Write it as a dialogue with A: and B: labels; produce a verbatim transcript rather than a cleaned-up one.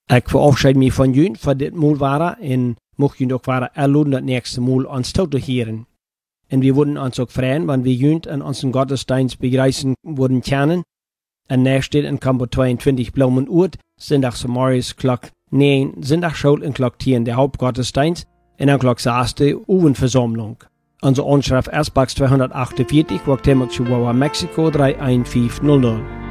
A: Ik verabschied me van jullie voor dit moel waren en mocht jullie ook waren erloden dat nächste moel ons toe te heren. En we worden ons ook vrijen, want we jullie in onze gottesdienst begrijzen worden kennen. En daar steht in Kampo tweeëntwintig Bloemen Oert, zondags morgens klok negen, zondag school en klok tien de Hauptgottesdienst en dan klok zes de Oevenversammlung. Onze Anschrift Ersbachs tweehonderdachtensveertig, Guatemala, Chihuahua, Mexico drei eins fünf null null.